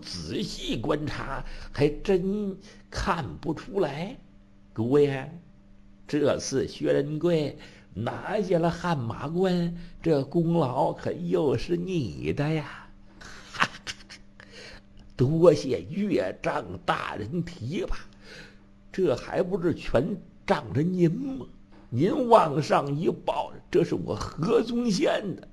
仔细观察，还真看不出来。姑爷，这次薛仁贵拿下了汗马关，这功劳可又是你的呀！多谢岳丈大人提拔，这还不是全仗着您吗？您往上一报，这是我何宗宪的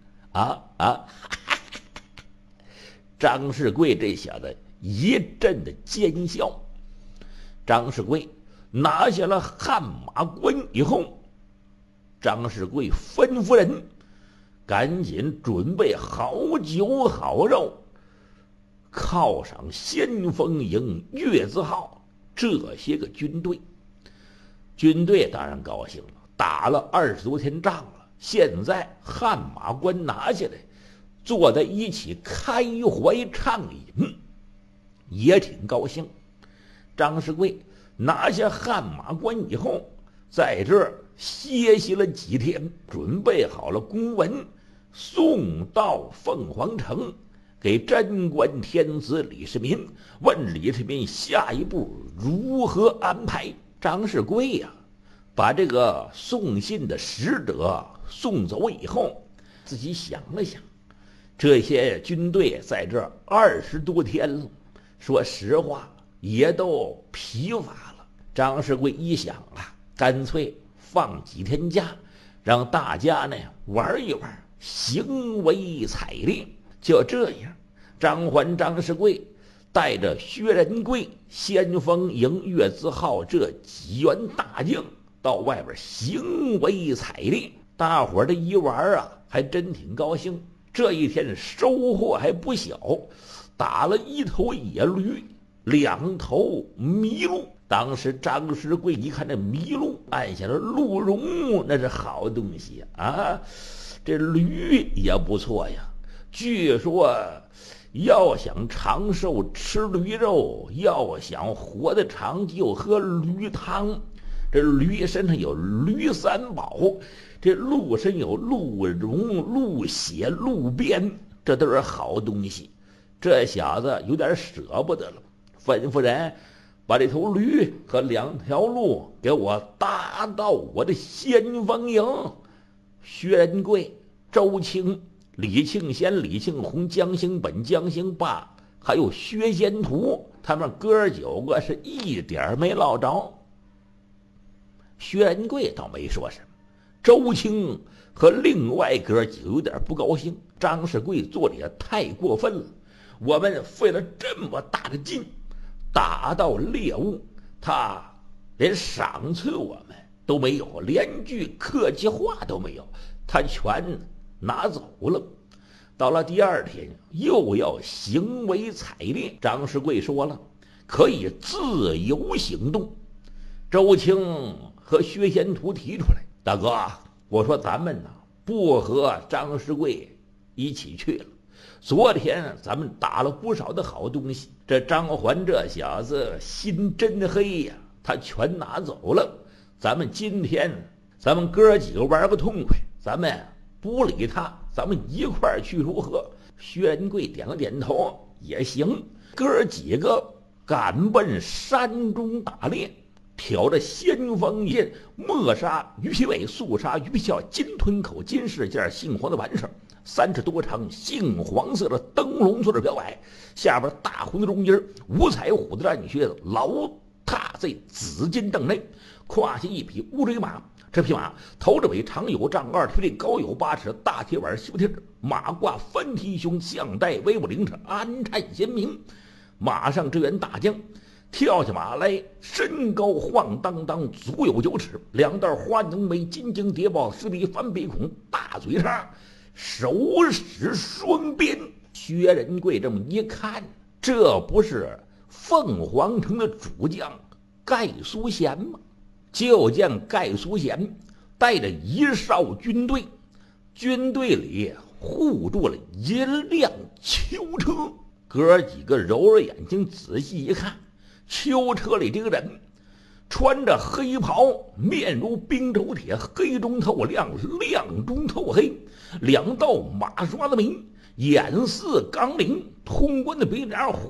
张世贵这小子一阵的奸笑。张世贵拿下了汗马关以后，张世贵吩咐人赶紧准备好酒好肉，犒赏先锋营、月字号这些个军队。军队当然高兴了，打了20多天仗了，现在汗马关拿下来，坐在一起开怀畅饮，也挺高兴。张世贵拿下汗马关以后，在这儿歇息了几天，准备好了公文，送到凤凰城，给贞观天子李世民，问李世民下一步如何安排。张世贵呀，把这个送信的使者送走以后，自己想了想，这些军队在这20多天了，说实话也都疲乏了。张世贵一想干脆放几天假，让大家呢玩一玩，行为采烈。就这样，张环、张世贵带着薛仁贵、先锋营、月字号这几员大将到外边行为采烈。大伙儿这一玩还真挺高兴。这一天收获还不小，打了1头野驴，2头麋鹿。当时张世贵一看这麋鹿，按下了鹿茸，那是好东西这驴也不错呀。据说要想长寿吃驴肉，要想活得长就喝驴汤。这驴身上有驴3宝，这鹿身有鹿茸、鹿血、鹿鞭，这都是好东西。这小子有点舍不得了，吩咐人把这头驴和2条鹿给我搭到我的先锋营。薛仁贵、周青、李庆先、李庆红、江兴本、江兴霸，还有薛仙图，他们哥9个是一点没落着。薛仁贵倒没说什么，周青和另外哥几个有点不高兴。张世贵做的也太过分了，我们费了这么大的劲打到猎物，他连赏赐我们都没有，连句客气话都没有，他全拿走了。到了第2天又要行为采烈，张世贵说了可以自由行动。周青和薛仙图提出来，大哥，我说咱们不和张世贵一起去了，昨天咱们打了不少的好东西，这张环这小子心真黑呀，他全拿走了。咱们今天咱们哥几个玩个痛快，咱们不理他，咱们一块儿去如何？薛仁贵点了点头，也行。哥几个赶奔山中打猎，挑着先锋剑，默杀鱼皮尾，速杀鱼皮鞘，金吞口，金饰件，杏黄的完事，30多长杏黄色的灯笼做的表摆，下边大红的绒衣，五彩虎的战靴子，牢踏在紫金凳内，胯下一匹乌骓马。这匹马头着尾长有丈2，腿高有8尺，大铁腕修贴，马挂翻蹄胸，项带威武灵，安颤鲜明。马上这员大将跳下马来，身高晃荡荡，足有9尺，2道花浓眉，金睛谍报，狮鼻翻鼻孔，大嘴叉，手使双鞭。薛仁贵这么一看，这不是凤凰城的主将盖苏贤吗？就见盖苏贤带着1哨军队，军队里护住了一辆囚车。哥几个揉着眼睛仔细一看，囚车里这个人穿着黑袍，面如冰州铁，黑中透亮，亮中透黑，2道马刷子眉，眼似钢铃，通关的鼻梁